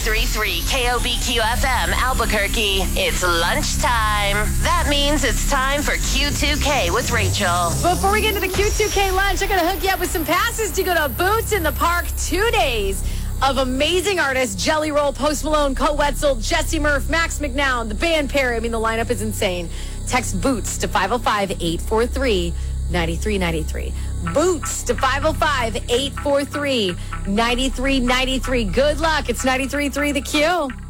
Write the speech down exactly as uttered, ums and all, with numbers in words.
ninety-three point three K O B Q F M Albuquerque. It's lunchtime. That means it's time for Q two K with Rachel. Before we get into the Q two K lunch, I'm going to hook you up with some passes to go to Boots in the Park. Two days of amazing artists: Jelly Roll, Post Malone, Coe Wetzel, Jesse Murph, Max McNown, the band Perry. I mean, the lineup is insane. Text Boots to five oh five, eight four three, nine three nine three. Boots to five oh five, eight four three, nine three nine three. Good luck. It's ninety-three point three The Q.